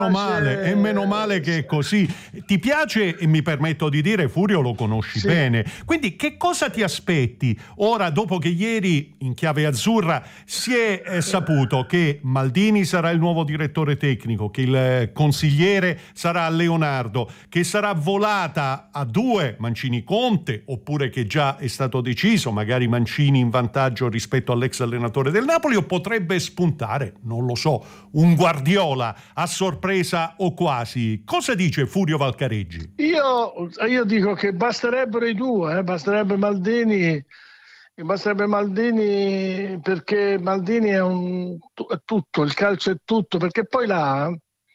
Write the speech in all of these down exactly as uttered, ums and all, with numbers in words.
male, e meno male che è così. Ti piace, e mi permetto di dire, Furio lo conosci Sì. bene, quindi che cosa ti aspetti ora, dopo che ieri in chiave azzurra si è eh, saputo che Maldini sarà il nuovo direttore tecnico, che il eh, consigliere sarà Leonardo, che sarà volata a due Mancini Conte, oppure che già è stato deciso magari Mancini in vantaggio rispetto all'ex allenatore del Napoli, o potrebbe spuntare, non lo so, un Guardiola a sorpresa o quasi. Cosa dice Furio Valcareggi? Io, io dico che basterebbero i due, eh? basterebbe Maldini, basterebbe Maldini perché Maldini è, un, è tutto, il calcio è tutto, perché poi là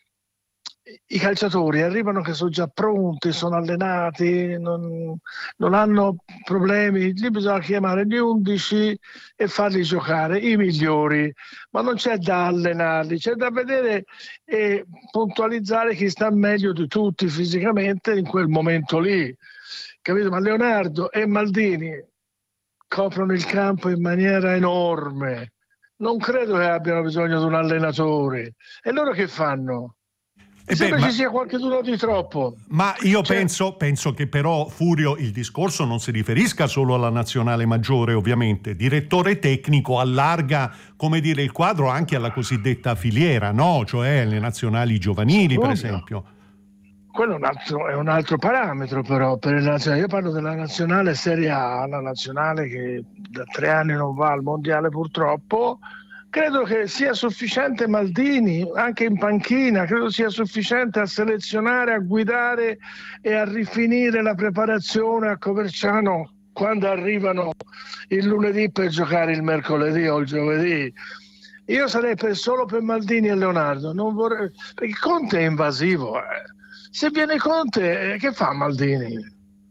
i calciatori arrivano che sono già pronti, sono allenati, non, non hanno problemi, lì bisogna chiamare gli undici e farli giocare, i migliori, ma non c'è da allenarli, c'è da vedere e puntualizzare chi sta meglio di tutti fisicamente in quel momento lì, capito? Ma Leonardo e Maldini coprono il campo in maniera enorme, non credo che abbiano bisogno di un allenatore. E loro che fanno? Eh beh, Sembra ma, ci sia qualcuno di troppo. ma io Cioè- penso, penso che però, Furio, il discorso non si riferisca solo alla nazionale maggiore, ovviamente. Direttore tecnico allarga, come dire, il quadro anche alla cosiddetta filiera, no? Cioè le nazionali giovanili, per Ovvio. esempio. Quello è un altro, è un altro parametro però per la nazionale. Io parlo della nazionale Serie A, la nazionale che da tre anni non va al mondiale purtroppo. Credo che sia sufficiente Maldini, anche in panchina, credo sia sufficiente a selezionare, a guidare e a rifinire la preparazione a Coverciano quando arrivano il lunedì per giocare il mercoledì o il giovedì. Io sarei per, solo per Maldini e Leonardo, non vorrei, perché Conte è invasivo. Eh. Se viene Conte, eh, che fa Maldini?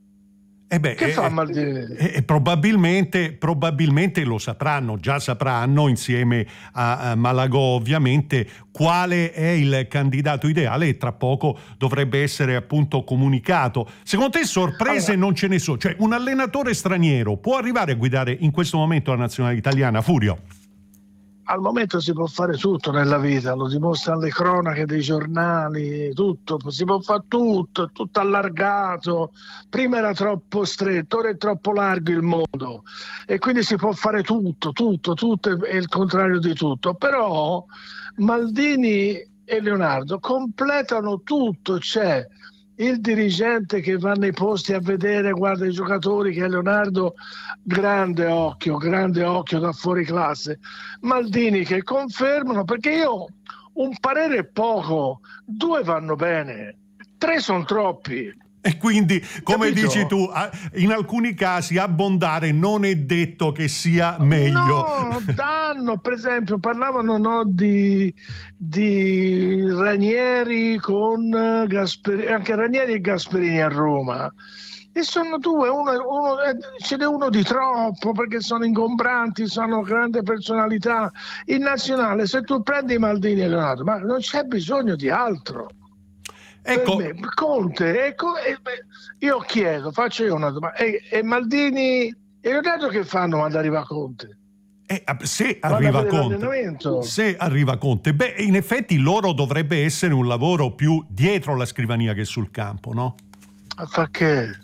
Eh beh, Che fa eh, Maldini? eh, eh, probabilmente, probabilmente lo sapranno, già sapranno insieme a, a Malagò ovviamente quale è il candidato ideale, e tra poco dovrebbe essere appunto comunicato. Secondo te sorprese Allora, non ce ne sono? Cioè un allenatore straniero può arrivare a guidare in questo momento la nazionale italiana, Furio? al momento si può fare tutto nella vita, lo dimostrano le cronache dei giornali, tutto, si può fare tutto, è tutto allargato. Prima era troppo stretto, ora è troppo largo il mondo e quindi si può fare tutto, tutto, tutto è il contrario di tutto. Però Maldini e Leonardo completano tutto, c'è il dirigente che va nei posti a vedere, guarda i giocatori, che è Leonardo, grande occhio, grande occhio da fuori classe. Maldini che confermano, perché io un parere è poco, due vanno bene, tre sono troppi. E quindi, come Capito? dici tu, in alcuni casi abbondare non è detto che sia meglio. No, danno, per esempio, parlavano no, di, di Ranieri con Gasperini, anche Ranieri e Gasperini a Roma. E sono due, uno, uno, ce n'è uno di troppo perché sono ingombranti, sono grande personalità. In nazionale, se tu prendi Maldini e Leonardo, ma non c'è bisogno di altro. Ecco, Per me, Conte, ecco, e, io chiedo, faccio io una domanda, e, e Maldini e Leonardo che fanno quando arriva Conte? Eh, se arriva Conte, se arriva Conte, beh, in effetti loro dovrebbe essere un lavoro più dietro la scrivania che sul campo, no? Ma fa che?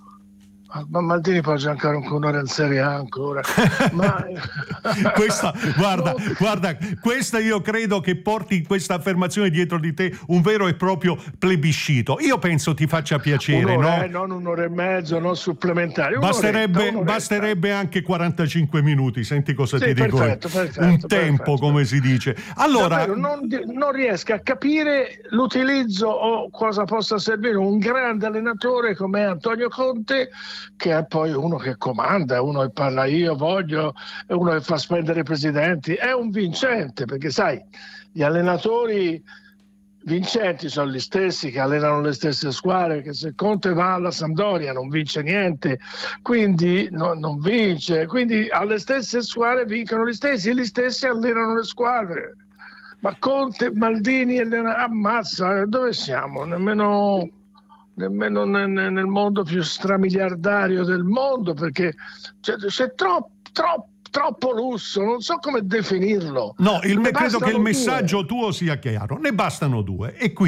Ma Maldini può giocare ancora in Serie A ancora. Ma... questa, guarda, no. guarda, questa io credo che porti questa affermazione dietro di te un vero e proprio plebiscito. Io penso ti faccia piacere, un'ora, no? Eh, non un'ora e mezzo, non supplementare. Basterebbe, basterebbe anche quarantacinque minuti. Senti cosa sì, ti dico? Perfetto, perfetto, un perfetto, tempo, perfetto. come si dice. Allora, davvero, non, non riesco a capire l'utilizzo o cosa possa servire un grande allenatore come Antonio Conte, che è poi uno che comanda, uno che parla io voglio, uno che fa spendere i presidenti, è un vincente, perché sai, gli allenatori vincenti sono gli stessi che allenano le stesse squadre, che se Conte va alla Sampdoria non vince niente, quindi no, non vince, quindi alle stesse squadre vincono gli stessi e gli stessi allenano le squadre. Ma Conte, Maldini e Leonardo, ammazza, dove siamo? Nemmeno... nemmeno nel mondo più stramiliardario del mondo, perché c'è, c'è troppo, troppo, troppo lusso, non so come definirlo. No, il, Ne credo che il bastano messaggio due. tuo sia chiaro, ne bastano due e qui